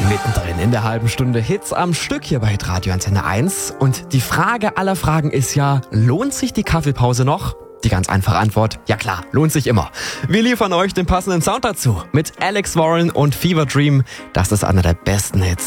Mittendrin in der halben Stunde Hits am Stück hier bei Radio Antenne 1. Und die Frage aller Fragen ist ja, lohnt sich die Kaffeepause noch? Die ganz einfache Antwort, ja klar, lohnt sich immer. Wir liefern euch den passenden Sound dazu mit Alex Warren und Fever Dream. Das ist einer der besten Hits.